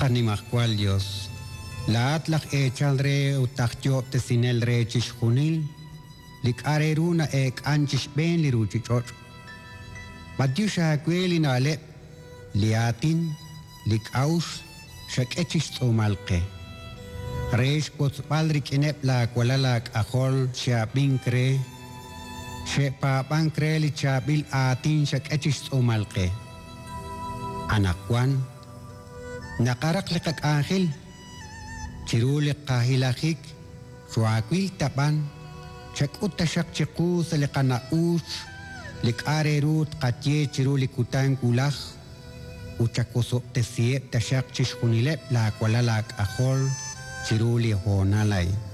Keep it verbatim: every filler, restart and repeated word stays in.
Animacual Dios. La atlach echal re utakyo te sinel re chishunil. Lik areruna ek anchish ben li ruchichot. Madiusha kweli na le liatin lik aus shak echish tsumalke. Reish pot palrik inep la kwalala ahol shabin kre. She papan kre li chabil atin shak echish tsumalke. Anakwan. Nakarak likak angel, cirulik kahilakik, suakwil tapan, cek utasyak ceku selikana us, lik arerut katye cirulik utang kulak, ucakosok tesiep tasyak cishkunilep la kualalak ahol, ciruli honalay.